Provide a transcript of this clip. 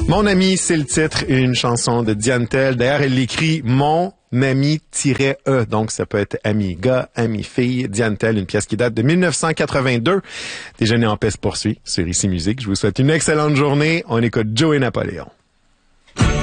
Mon ami, c'est le titre, une chanson de Diane Tell. D'ailleurs, elle l'écrit Mon ami-E, donc ça peut être ami gars, ami fille. Diane Tell, une pièce qui date de 1982. Déjeuner en paix se poursuit sur Ici Musique. Je vous souhaite une excellente journée. On écoute Joey Napoléon.